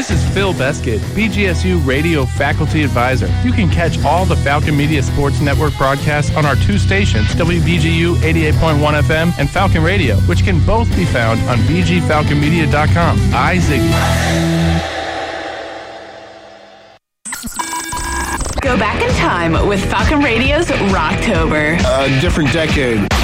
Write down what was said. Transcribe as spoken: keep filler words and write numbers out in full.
This is Phil Beskid, B G S U Radio Faculty Advisor. You can catch all the Falcon Media Sports Network broadcasts on our two stations, W B G U eighty-eight point one F M and Falcon Radio, which can both be found on b g falcon media dot com. I Ziggy. Go back in time with Falcon Radio's Rocktober. A different decade.